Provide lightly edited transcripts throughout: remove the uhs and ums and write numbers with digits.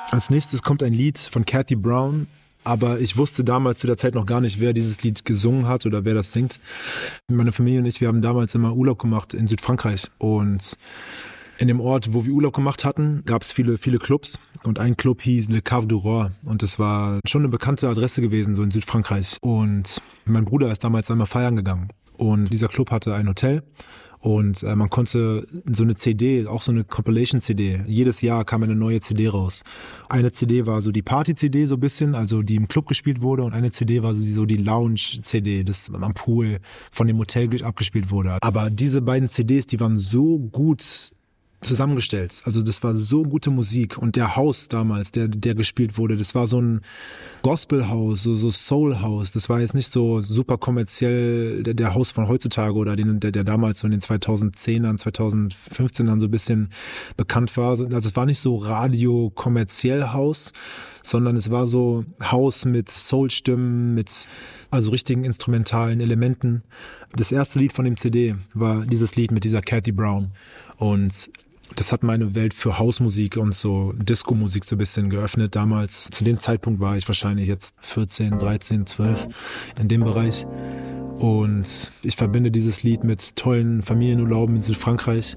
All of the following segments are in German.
Als nächstes kommt ein Lied von Cathy Brown, aber ich wusste damals zu der Zeit noch gar nicht, wer dieses Lied gesungen hat oder wer das singt. Meine Familie und ich, wir haben damals immer Urlaub gemacht in Südfrankreich und in dem Ort, wo wir Urlaub gemacht hatten, gab es viele Clubs und ein Club hieß Le Cave du Roi und das war schon eine bekannte Adresse gewesen, so in Südfrankreich. Und mein Bruder ist damals einmal feiern gegangen und dieser Club hatte ein Hotel und man konnte so eine CD, auch so eine Compilation-CD, jedes Jahr kam eine neue CD raus. Eine CD war so die Party-CD so ein bisschen, also die im Club gespielt wurde und eine CD war so die Lounge-CD, das am Pool von dem Hotel abgespielt wurde. Aber diese beiden CDs, die waren so gut zusammengestellt. Also das war so gute Musik und der House damals, der gespielt wurde, das war so ein Gospel-House, so Soul-House. Das war jetzt nicht so super kommerziell der House von heutzutage oder der damals so in den 2010ern, 2015ern so ein bisschen bekannt war. Also es war nicht so radio-kommerziell House, sondern es war so House mit Soul-Stimmen, mit also richtigen instrumentalen Elementen. Das erste Lied von dem CD war dieses Lied mit dieser Cathy Brown und das hat meine Welt für Hausmusik und so Disco-Musik so ein bisschen geöffnet damals. Zu dem Zeitpunkt war ich wahrscheinlich jetzt 14, 13, 12 in dem Bereich. Und ich verbinde dieses Lied mit tollen Familienurlauben in Südfrankreich.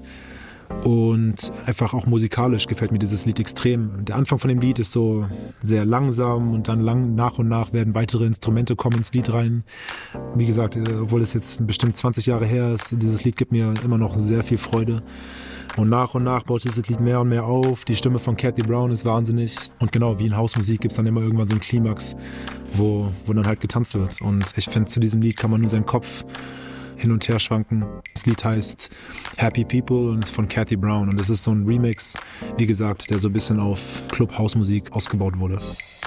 Und einfach auch musikalisch gefällt mir dieses Lied extrem. Der Anfang von dem Lied ist so sehr langsam und dann nach und nach werden weitere Instrumente kommen ins Lied rein. Wie gesagt, obwohl es jetzt bestimmt 20 Jahre her ist, dieses Lied gibt mir immer noch sehr viel Freude. Und nach baut dieses Lied mehr und mehr auf. Die Stimme von Cathy Brown ist wahnsinnig. Und genau, wie in Hausmusik gibt es dann immer irgendwann so einen Klimax, wo dann halt getanzt wird. Und ich finde, zu diesem Lied kann man nur seinen Kopf hin und her schwanken. Das Lied heißt Happy People und ist von Cathy Brown. Und es ist so ein Remix, wie gesagt, der so ein bisschen auf Club-Hausmusik ausgebaut wurde.